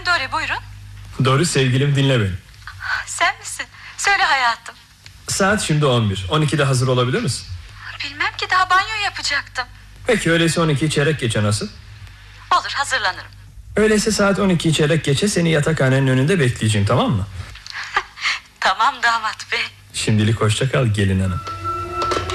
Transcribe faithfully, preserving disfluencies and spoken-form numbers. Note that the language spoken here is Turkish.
Dori, buyurun. Dori sevgilim, dinle beni. Sen misin? Söyle hayatım. Saat şimdi on bir. on ikide hazır olabilir misin? Bilmem ki, daha banyo yapacaktım. Peki öyleyse on iki çeyrek geçe nasıl? Olur, hazırlanırım. Öyleyse saat on iki çeyrek geçe seni yatakhanenin önünde bekleyeceğim, tamam mı? Tamam damat bey. Şimdilik hoşça kal gelin hanım.